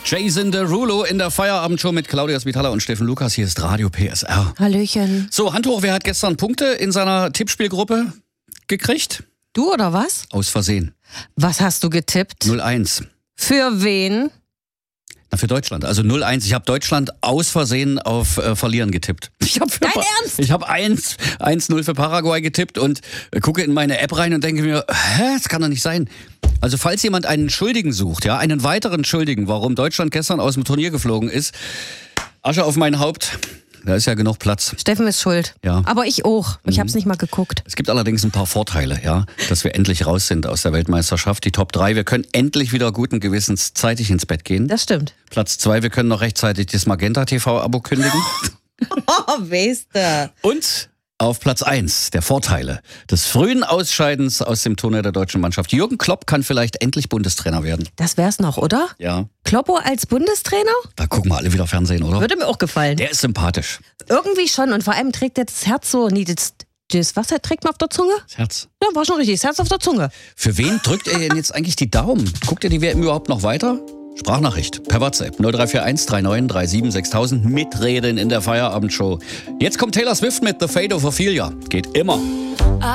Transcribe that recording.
Jason Derulo in der Feierabendshow mit Claudia Svitala und Steffen Lukas. Hier ist Radio PSR. Hallöchen. So, Hand hoch, wer hat gestern Punkte in seiner Tippspielgruppe gekriegt? Du oder was? Aus Versehen. Was hast du getippt? 0-1. Für wen? Na, für Deutschland. Also 0-1. Ich habe Deutschland aus Versehen auf Verlieren getippt. Dein Ernst? Ich habe 1-0 für Paraguay getippt und gucke in meine App rein und denke mir, das kann doch nicht sein. Also falls jemand einen Schuldigen sucht, ja, einen weiteren Schuldigen, warum Deutschland gestern aus dem Turnier geflogen ist, Asche auf mein Haupt, da ist ja genug Platz. Steffen ist schuld. Ja. Aber ich auch. Ich hab's nicht mal geguckt. Es gibt allerdings ein paar Vorteile, ja, dass wir endlich raus sind aus der Weltmeisterschaft. Die Top 3, wir können endlich wieder guten Gewissens zeitig ins Bett gehen. Das stimmt. Platz 2, wir können noch rechtzeitig das Magenta TV-Abo kündigen. Oh, weißt du. Und auf Platz 1 der Vorteile des frühen Ausscheidens aus dem Turnier der deutschen Mannschaft. Jürgen Klopp kann vielleicht endlich Bundestrainer werden. Das wär's noch, oder? Ja. Kloppo als Bundestrainer? Da gucken wir alle wieder Fernsehen, oder? Würde mir auch gefallen. Der ist sympathisch. Irgendwie schon. Und vor allem trägt er das Herz so. Nee, was trägt man auf der Zunge? Das Herz. Ja, war schon richtig. Das Herz auf der Zunge. Für wen drückt er denn jetzt eigentlich die Daumen? Guckt er die WM überhaupt noch weiter? Sprachnachricht per WhatsApp 0341 39 37 6000. Mitreden in der Feierabendshow. Jetzt kommt Taylor Swift mit The Fate of Ophelia. Geht immer.